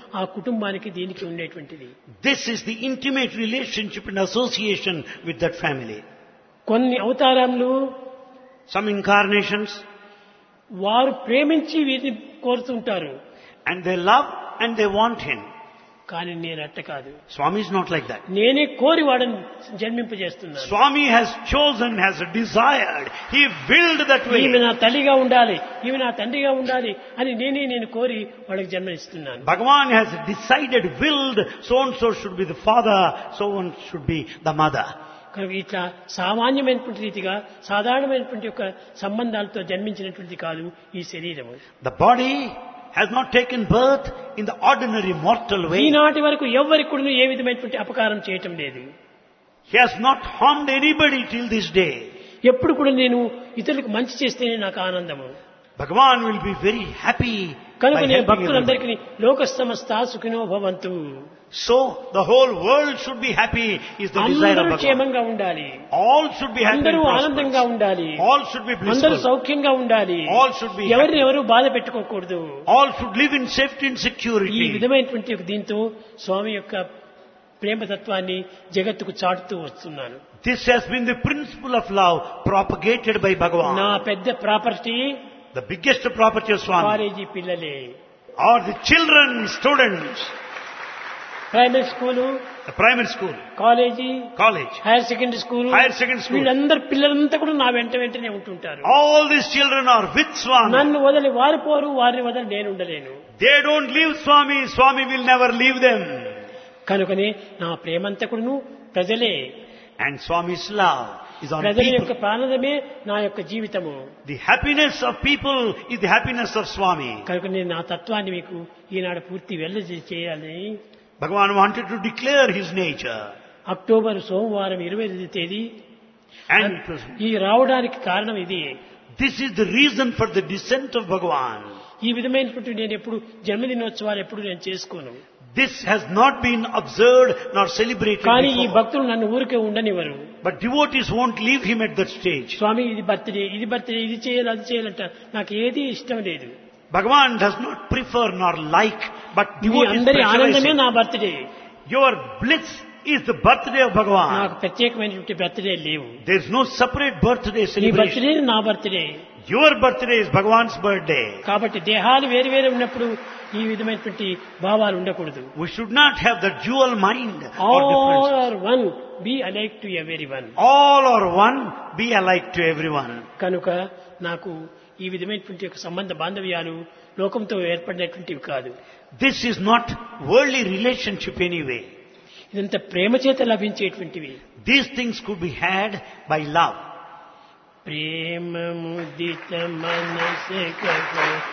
ఆ కుటుంబానికి దీనికి ఉండేటువంటిది. This is the intimate relationship and association with that family. కొన్ని అవతారాలు Some incarnations, వారు ప్రేమించి వీరిని కోరుతుంటారు, and they love and they want him. కానీ నేను అట్ట కాదు. Swami is not like that. నేనే కోరి వాడని జన్మింపజేస్తున్నాను. Swami has chosen, has desired. He willed that way. ఈమె నా తల్లిగా ఉండాలి, ఈమె నా తండ్రిగా ఉండాలి అని నేను కోరి వాళ్ళకి జన్మనిస్తున్నాను. Bhagavan has decided, willed, so and so should be the father, so and should be the mother. కనుక ఇట్లా సామాన్యమైనటువంటి రీతిగా సాధారణమైనటువంటి యొక్క సంబంధాలతో జన్మించినటువంటి కాదు ఈ శరీరము. The body has not taken birth in the ordinary mortal way. ఈనాటి వరకు ఎవరికి కూడా ఏ విధమైనటువంటి అపకారం చేయటం లేదు. He has not harmed anybody till this day. ఎప్పుడు కూడా నేను ఇతరులకు మంచి చేస్తేనే నాకు ఆనందము. Bhagavan will be very happy కనుక by నేను helping everybody. భక్తులందరికీ లోక సమస్త సుఖినో భవంతు, So the whole world should be happy is the desire of అందరూ Bhagavan. క్షేమంగా ఉండాలి, All should be happy and అందరూ ఆనందంగా prosperous. ఉండాలి, All should be అందరూ blissful. సౌఖ్యంగా ఉండాలి, All should be ఎవరిని happy. ఎవరు బాధ పెట్టుకోకూడదు. All should live in safety and ఈ security. విధమైనటువంటి ఒక దీంతో స్వామి యొక్క ప్రేమతత్వాన్ని జగత్తుకు చాటుతూ వస్తున్నాను. This has been the principle of love propagated by నా Bhagavan. పెద్ద property The biggest property of Swami college పిల్లలే, are the children, students, primary school, the primary school, college, college, hire secondary school, higher secondary school. వీళ్ళందరూ పిల్లలంతా కూడా నా వెంటనే ఉంటుంటారు. All these children are with Swami. నన్ను వదిలి వారు పోరు, వారిని వదిలి నేను ఉండలేను. They don't leave Swami. Swami will never leave them. కనుకనే నా ప్రేమంతా కూడాను ప్రజలే. And Swami's love is on ప్రజల యొక్క people. ప్రాణమే నా యొక్క జీవితము. The happiness of people is the happiness of Swami. కనుక నేను నా తత్వాన్ని మీకు ఈనాడు పూర్తి చేయాలని Bhagavan wanted to declare his nature. October సోమవారం 25వ తేదీ And it was, ఈ రావడానికి కారణం ఇది. this is the reason for the descent of Bhagavan. ఈ విధమైనటువంటి నేను ఎప్పుడు జన్మదినోత్సవాలు ఎప్పుడు నేను చేసుకోను. This has not been observed nor celebrated కానీ ఈ before. భక్తులు నన్ను ఊరికే ఉండనివ్వరు. But devotees won't leave him at that stage. స్వామి ఇది బర్త్డే, ఇది చేయాలి, అది చేయాలంట. నాకు ఏది ఇష్టం లేదు. Bhagavan does not prefer nor like, but me devotees అందరి ఆనందమే pressurizing. నా birthday. Your bliss is the birthday of Bhagavan. నాకు ప్రత్యేకమైనటువంటి బర్త్డే లేవు. There is no separate birthday నీ celebration. బర్త్డే నా birthday. Your birthday is Bhagavan's birthday. కాబట్టి దేహాలు వేరు ఉన్నప్పుడు ఈ విధమైనటువంటి భావాలు ఉండకూడదు. We should not have the dual mind or all difference. Are one, be alike to everyone. All are one, be alike to everyone. కనుక నాకు ఈ విధమైనటువంటి ఒక సంబంధ బాంధవ్యాలు లోకంతో ఏర్పడినటువంటివి కాదు. This is not worldly relationship anyway. ఇదంతా ప్రేమ చేత లభించేటువంటివి. These things could be had by love. ప్రేమ ముదిత మనస